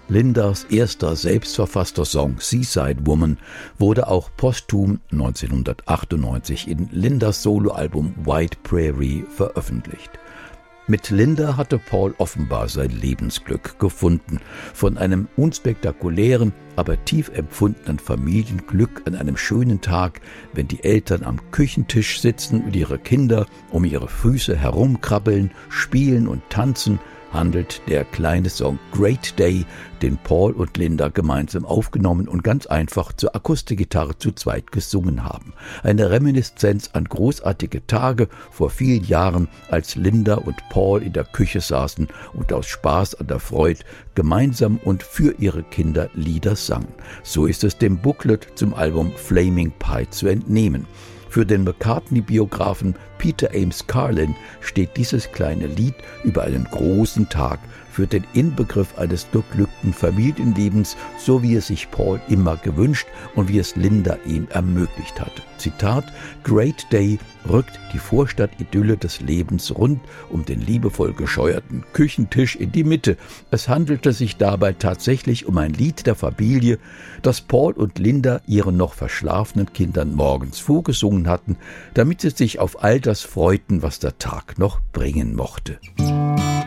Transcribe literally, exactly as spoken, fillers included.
Lindas erster selbstverfasster Song Seaside Woman wurde auch posthum neunzehnhundertachtundneunzig in Lindas Soloalbum White Prairie veröffentlicht. Mit Linda hatte Paul offenbar sein Lebensglück gefunden. Von einem unspektakulären, aber tief empfundenen Familienglück an einem schönen Tag, wenn die Eltern am Küchentisch sitzen und ihre Kinder um ihre Füße herumkrabbeln, spielen und tanzen, handelt der kleine Song Great Day, den Paul und Linda gemeinsam aufgenommen und ganz einfach zur Akustikgitarre zu zweit gesungen haben. Eine Reminiszenz an großartige Tage vor vielen Jahren, als Linda und Paul in der Küche saßen und aus Spaß an der Freude gemeinsam und für ihre Kinder Lieder sangen. So ist es dem Booklet zum Album Flaming Pie zu entnehmen. Für den McCartney-Biografen Peter Ames Carlin steht dieses kleine Lied über einen großen Tag, für den Inbegriff eines geglückten Familienlebens, so wie es sich Paul immer gewünscht und wie es Linda ihm ermöglicht hatte. Zitat: Great Day rückt die Vorstadt-Idylle des Lebens rund um den liebevoll gescheuerten Küchentisch in die Mitte. Es handelte sich dabei tatsächlich um ein Lied der Familie, das Paul und Linda ihren noch verschlafenen Kindern morgens vorgesungen hatten, damit sie sich auf all das freuten, was der Tag noch bringen mochte.